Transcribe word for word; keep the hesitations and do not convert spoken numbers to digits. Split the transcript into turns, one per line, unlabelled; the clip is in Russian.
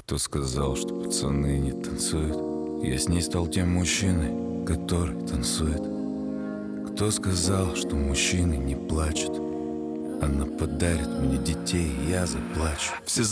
Кто сказал, что пацаны не танцуют? Я с ней стал тем мужчиной, который танцует. Кто сказал, что мужчины не плачут? Она подарит мне детей, и я заплачу. Все